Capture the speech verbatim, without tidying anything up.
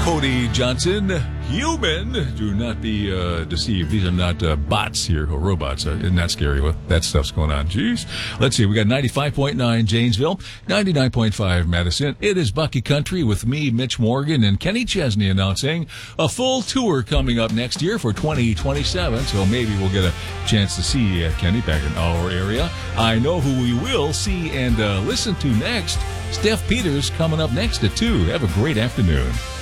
Cody Johnson, human. Do not be uh, deceived. These are not uh, bots here or robots. Uh, isn't that scary what that stuff's going on? Jeez. Let's see. We got ninety-five point nine Janesville, ninety-nine point five Madison. It is Bucky Country with me, Mitch Morgan, and Kenny Chesney announcing a full tour coming up next year for twenty twenty-seven. So maybe we'll get a chance to see uh, Kenny back in our area. I know who we will see and uh, listen to next. Steph Peters coming up next at two. Have a great afternoon.